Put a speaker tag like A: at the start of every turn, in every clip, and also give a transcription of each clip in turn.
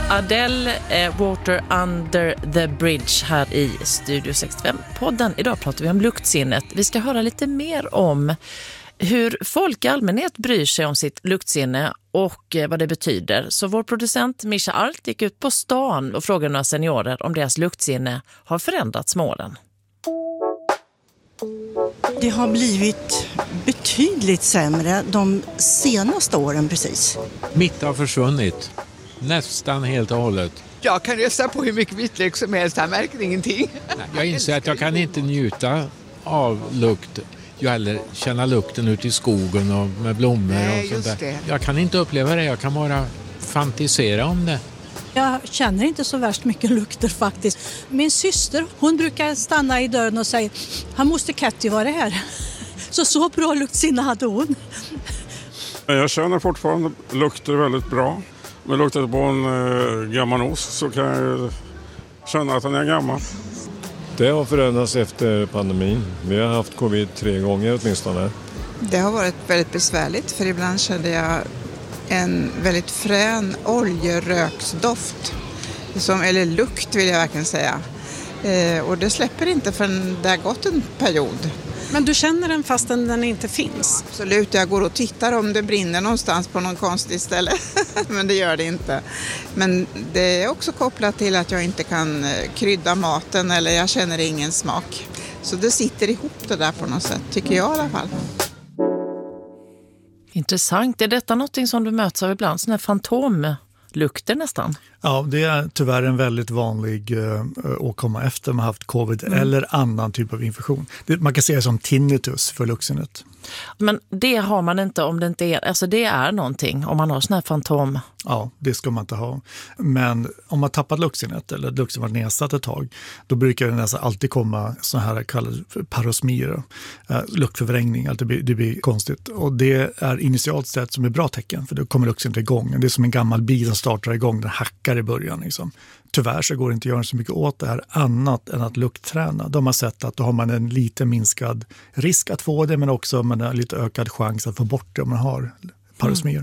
A: Adele, Water Under the Bridge här i Studio 65-podden. Idag pratar vi om luktsinnet. Vi ska höra lite mer om hur folk i allmänhet bryr sig om sitt luktsinne och vad det betyder. Så vår producent Mischa Alt gick ut på stan och frågade några seniorer om deras luktsinne har förändrats med åren.
B: Det har blivit betydligt sämre de senaste åren precis.
C: Mitt har försvunnit. Nästan helt och hållet.
D: Jag kan rösta på hur mycket vitlök som helst, han märker ingenting.
C: Jag inser att jag kan inte njuta av lukt. Jag heller känna lukten ute i skogen och med blommor.
D: Nej,
C: och sånt där.
D: det.
C: Jag kan inte uppleva det, jag kan bara fantisera om det.
E: Jag känner inte så värst mycket lukter faktiskt. Min syster, hon brukar stanna i dörren och säga, han måste Katty vara här. Så bra luktsinne hade hon.
F: Jag känner fortfarande lukter väldigt bra. Men luktar på en gammal ost så kan jag känna att den är gammal.
G: Det har förändrats efter pandemin. Vi har haft covid 3 gånger åtminstone.
H: Det har varit väldigt besvärligt för ibland kände jag en väldigt frän oljeröksdoft. Eller lukt vill jag verkligen säga. Och det släpper inte förrän det har gått en period.
I: Men du känner den fastän den inte finns?
H: Absolut, jag går och tittar om det brinner någonstans på någon konstig ställe. Men det gör det inte. Men det är också kopplat till att jag inte kan krydda maten eller jag känner ingen smak. Så det sitter ihop det där på något sätt, tycker jag i alla fall.
A: Intressant. Är detta något som du möts av ibland? Sådana här fantomlukter nästan?
J: Ja, det är tyvärr en väldigt vanlig åkomma efter man haft covid eller annan typ av infektion. Man kan se det som tinnitus för luktsinnet. Men det har man inte om det inte är, alltså det är någonting om man har sån här fantom. Ja, det ska man inte ha. Men om man tappat luktsinnet eller luktsinnet var nedsatt ett tag, då brukar det nästan alltid komma så här kallade parosmier, luktförvrängning, att det blir konstigt. Och det är initialt sett som ett bra tecken, för då kommer luktsinnet igång. Det är som en gammal bil som startar igång, den hackar i början liksom. Tyvärr så går det inte att göra så mycket åt det här annat än att luktträna. De har sett att då har man en lite minskad risk att få det, men också man har lite ökad chans att få bort det om man har parosmier.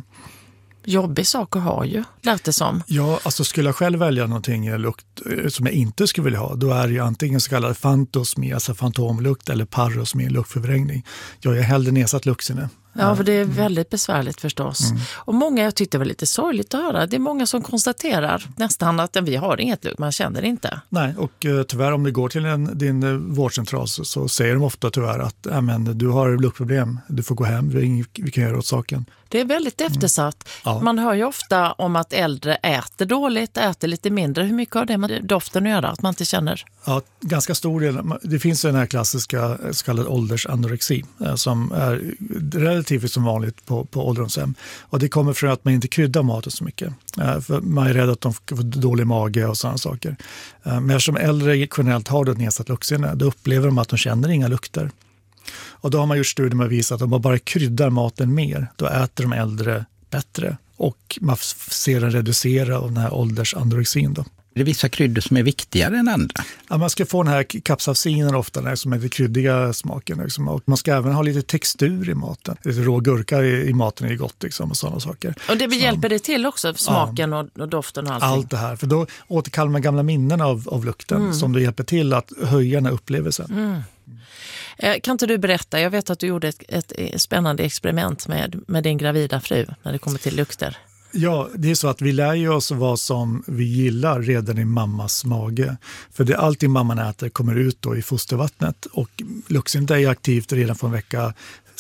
A: Jobbig sak att ha ju, lät det som.
J: Ja, alltså skulle jag själv välja någonting lukt som jag inte skulle vilja ha, då är det ju antingen så kallad fantosmi, alltså fantomlukt, eller parosmi, luktförvrängning. Jag är hellre nedsatt luktsinne.
A: Ja, för det är väldigt besvärligt förstås. Och många, jag tyckte det var lite sorgligt att höra. Det är många som konstaterar nästan att vi har inget lukt, man känner det inte.
J: Nej, och tyvärr om du går till din vårdcentral så säger de ofta tyvärr att du har luktproblem, du får gå hem, vi kan göra åt saken. Det är väldigt eftersatt. Ja. Man hör ju ofta om att äldre äter dåligt, äter lite mindre. Hur mycket har det med doften att göra, att man inte känner? Ja, ganska stor del. Det finns den här klassiska så kallad åldersanorexi som är relativt som vanligt på ålderdomshem. Och det kommer från att man inte kryddar maten så mycket. För man är rädd att de får dålig mage och sådana saker. Men eftersom äldre generellt har ett nedsatt luktsinne, då upplever de att de känner inga lukter. Och då har man gjort studier med att visa att om man bara kryddar maten mer, då äter de äldre bättre. Och man ser en reducera av den här åldersanorexin då.
K: Det är vissa kryddor som är viktigare än andra.
J: Ja, man ska få den här kapsaicinen ofta, som är den kryddiga smaken. Liksom. Och man ska även ha lite textur i maten. Lite rå gurka i maten är gott liksom, och sådana saker.
A: Och det hjälper det till också, smaken och doften och allting?
J: Allt det här, för då återkallar man gamla minnen av lukten som då hjälper till att höja den här upplevelsen.
A: Kan inte du berätta, jag vet att du gjorde ett spännande experiment med din gravida fru när det kommer till lukter.
J: Ja, det är så att vi lär ju oss vad som vi gillar redan i mammas mage. För det alltid mamman äter kommer ut då i fostervattnet, och luktsinnet är aktivt redan från vecka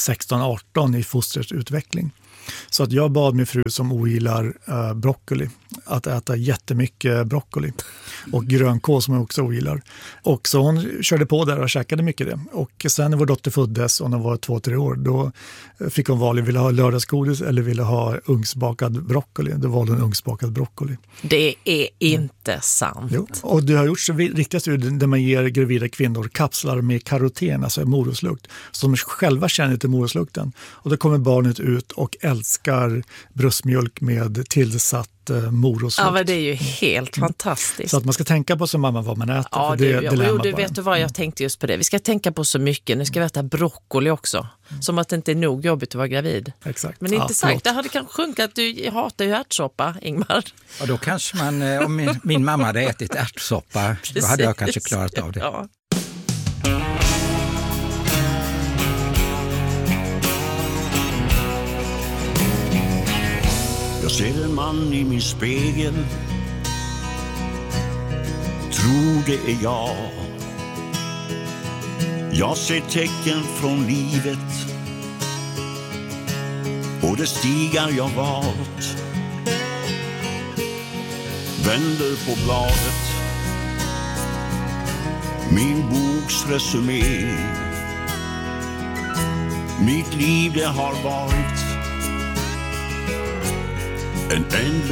J: 16-18 i fostrets utveckling. Så att jag bad min fru som ogillar broccoli att äta jättemycket broccoli och grönkål som jag också ogillar. Och så hon körde på där och käkade mycket det. Och sen när vår dotter föddes och hon var 2-3 år, då fick hon val, ville ha lördagsgodis eller ville ha ugnsbakad broccoli. Då valde hon ugnsbakad broccoli.
A: Det är inte inte sant.
J: Jo. Och det har gjorts riktiga studier där man ger gravida kvinnor kapslar med karoten, alltså morotslukt, som de själva känner till morotslukten. Och då kommer barnet ut och älskar bröstmjölk med tillsatt morotslukt.
A: Ja, men det är ju helt fantastiskt.
J: Så att man ska tänka på som mamma vad man äter.
A: Ja,
J: det
A: vet du vad, jag tänkte just på det. Vi ska tänka på så mycket. Nu ska vi äta broccoli också. Som att det inte är nog jobbigt att vara gravid.
J: Exakt.
A: Men inte sagt, det hade kanske sjunkit att du hatar ju ärtsoppa, Ingmar.
K: Och då kanske man, om min mamma hade ätit ärtsoppa, då hade jag kanske klarat av det.
A: Ja.
L: Jag ser en man i min spegel, tror det är jag. Jag ser tecken från livet och det stigar jag valt. Vänder på bladet, min boks resumé. Mitt liv det har varit en ändlös